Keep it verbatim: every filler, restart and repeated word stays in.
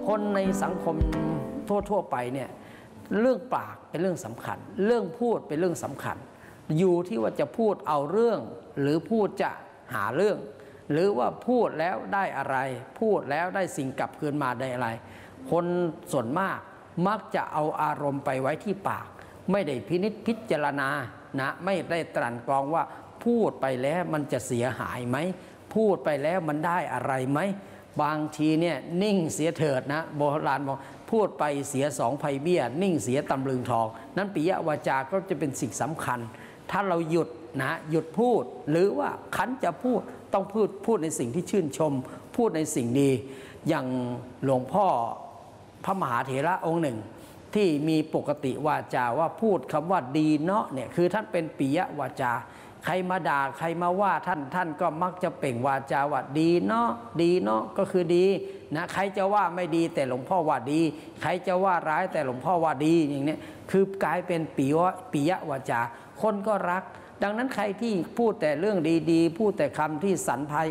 คนในสังคมทั่วๆไปเนี่ยเรื่องปากเป็นเรื่องสำคัญเรื่องพูดเป็นเรื่องสำคัญอยู่ที่ว่าจะพูดเอาเรื่องหรือพูดจะหาเรื่องหรือว่าพูดแล้วได้อะไรพูดแล้วได้สิ่งกลับคืนมาได้อะไรคนส่วนมากมักจะเอาอารมณ์ไปไว้ที่ปากไม่ได้พินิจพิจารณานะไม่ได้ตรั่นกรองว่าพูดไปแล้วมันจะเสียหายไหมพูดไปแล้วมันได้อะไรไหมบางทีเนี่ยนิ่งเสียเถิดนะโบราณบอกพูดไปเสียสองไผ่เบี้ยนิ่งเสียตำลึงทองนั้นปิยวาจาก็จะเป็นสิ่งสำคัญถ้าเราหยุดนะหยุดพูดหรือว่าขันจะพูดต้องพูดพูดในสิ่งที่ชื่นชมพูดในสิ่งดีอย่างหลวงพ่อพระมหาเถระองค์หนึ่งที่มีปกติวาจาว่าพูดคำว่าดีเนาะเนี่ยคือท่านเป็นปิยวาจาใครมาด่าใครมาว่าท่านท่านก็มักจะเปล่งวาจาว่าดีเนาะดีเนาะก็คือดีนะใครจะว่าไม่ดีแต่หลวงพ่อว่าดีใครจะว่าร้ายแต่หลวงพ่อว่าดีอย่างนี้คือกลายเป็นปิยวปิยวาจาคนก็รักดังนั้นใครที่พูดแต่เรื่องดีๆพูดแต่คำที่สรรพ